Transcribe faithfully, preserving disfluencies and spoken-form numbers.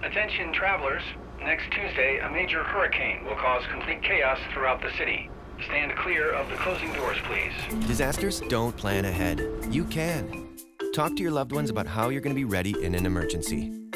Attention travelers, next Tuesday a major hurricane will cause complete chaos throughout the city. Stand clear of the closing doors, please. Disasters don't plan ahead. You can. Talk to your loved ones about how you're going to be ready in an emergency.